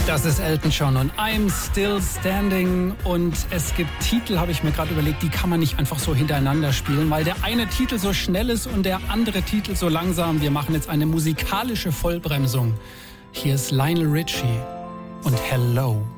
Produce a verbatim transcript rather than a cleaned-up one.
Das ist Elton John und I'm Still Standing. Und es gibt Titel, habe ich mir gerade überlegt, die kann man nicht einfach so hintereinander spielen, weil der eine Titel so schnell ist und der andere Titel so langsam. Wir machen jetzt eine musikalische Vollbremsung. Hier ist Lionel Richie und Hello.